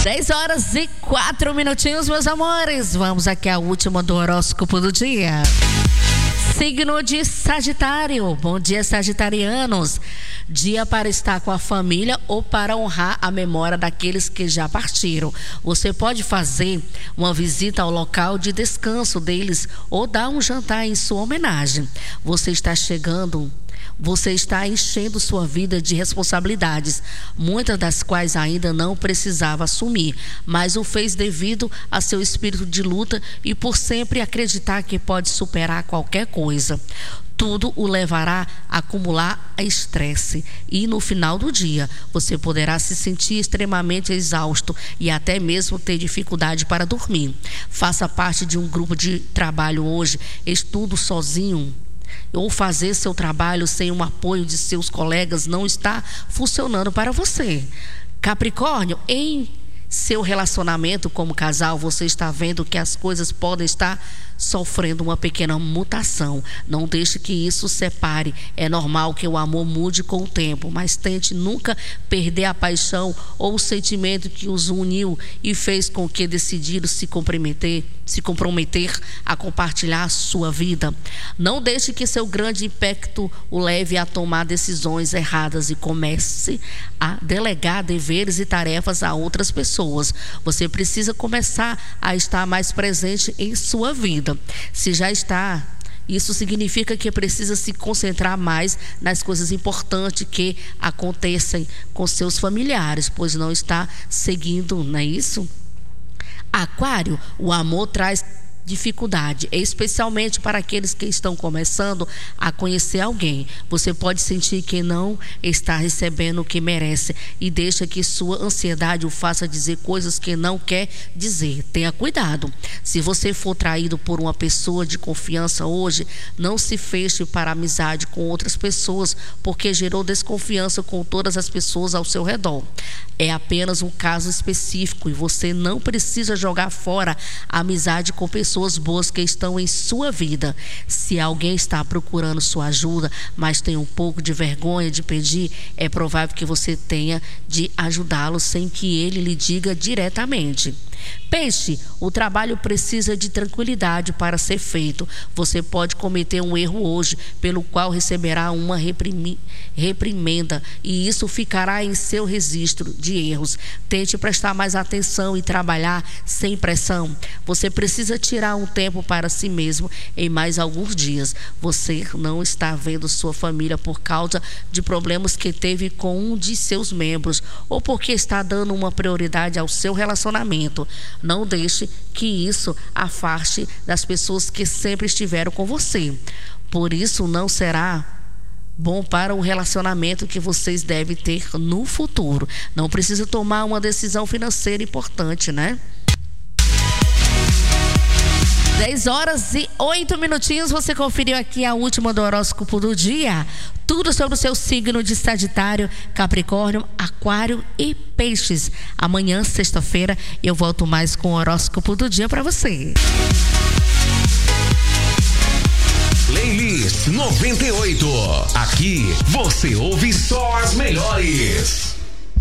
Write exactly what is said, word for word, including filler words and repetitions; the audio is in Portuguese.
dez horas e quatro minutinhos, meus amores. Vamos aqui à última do horóscopo do dia. Signo de Sagitário. Bom dia, sagitarianos. Dia para estar com a família ou para honrar a memória daqueles que já partiram. Você pode fazer uma visita ao local de descanso deles ou dar um jantar em sua homenagem. Você está chegando... Você está enchendo sua vida de responsabilidades, muitas das quais ainda não precisava assumir, mas o fez devido a seu espírito de luta e por sempre acreditar que pode superar qualquer coisa. Tudo o levará a acumular estresse e no final do dia você poderá se sentir extremamente exausto e até mesmo ter dificuldade para dormir. Faça parte de um grupo de trabalho hoje, estudo sozinho ou fazer seu trabalho sem o apoio de seus colegas não está funcionando para você. Capricórnio, em seu relacionamento como casal, você está vendo que as coisas podem estar sofrendo uma pequena mutação. Não deixe que isso separe. É normal que o amor mude com o tempo, mas tente nunca perder a paixão ou o sentimento que os uniu e fez com que decidiram se comprometer, se comprometer a compartilhar a sua vida. Não deixe que seu grande impacto o leve a tomar decisões erradas e comece a delegar deveres e tarefas a outras pessoas. Você precisa começar a estar mais presente em sua vida. Se já está, isso significa que precisa se concentrar mais nas coisas importantes que acontecem com seus familiares, pois não está seguindo, não é isso? Aquário, o amor traz dificuldade, especialmente para aqueles que estão começando a conhecer alguém. Você pode sentir que não está recebendo o que merece e deixa que sua ansiedade o faça dizer coisas que não quer dizer. Tenha cuidado. Se você for traído por uma pessoa de confiança hoje, não se feche para amizade com outras pessoas, porque gerou desconfiança com todas as pessoas ao seu redor. É apenas um caso específico e você não precisa jogar fora a amizade com pessoas pessoas boas que estão em sua vida. Se alguém está procurando sua ajuda, mas tem um pouco de vergonha de pedir, é provável que você tenha de ajudá-lo sem que ele lhe diga diretamente. Peixe, o trabalho precisa de tranquilidade para ser feito. Você pode cometer um erro hoje, pelo qual receberá uma reprimi, reprimenda, e isso ficará em seu registro de erros. Tente prestar mais atenção e trabalhar sem pressão. Você precisa tirar um tempo para si mesmo em mais alguns dias. Você não está vendo sua família por causa de problemas que teve com um de seus membros, ou porque está dando uma prioridade ao seu relacionamento. Não deixe que isso afaste das pessoas que sempre estiveram com você. Por isso não será bom para o relacionamento que vocês devem ter no futuro. Não precisa tomar uma decisão financeira importante, né? dez horas e oito minutinhos, você conferiu aqui a última do horóscopo do dia. Tudo sobre o seu signo de Sagitário, Capricórnio, Aquário e Peixes. Amanhã, sexta-feira, eu volto mais com o horóscopo do dia para você. Playlist noventa e oito. Aqui você ouve só as melhores.